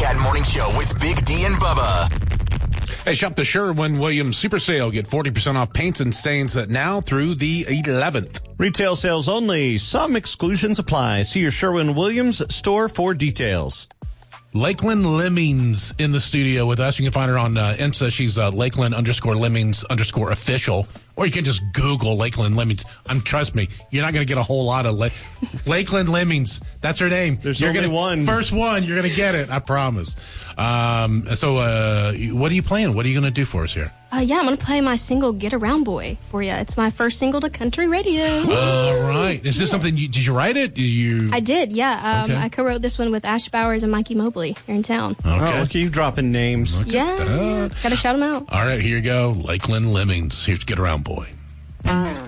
Cat Morning Show with Big D and Bubba. Hey, shop the Sherwin-Williams Super Sale. Get 40% off paints and stains now through the 11th. Retail sales only. Some exclusions apply. See your Sherwin-Williams store for details. Lakeland Lemmings in the studio with us. You can find her on Insta. She's Lakeland_Lemmings_official. Or you can just Google Lakeland Lemmings. Trust me, you're not going to get a whole lot of Lakeland Lemmings. That's her name. There's only one. First one, you're going to get it. I promise. So what are you playing? What are you going to do for us here? I'm going to play my single, Get Around Boy, for you. It's my first single to country radio. All right. Is this something, did you write it? I did, yeah. Okay. I co-wrote this one with Ash Bowers and Mikey Mobley here in town. Okay. Oh, look at you dropping names. Yeah. Got to shout them out. All right, here you go. Lakeland Lemmings. Here's Get Around Boy.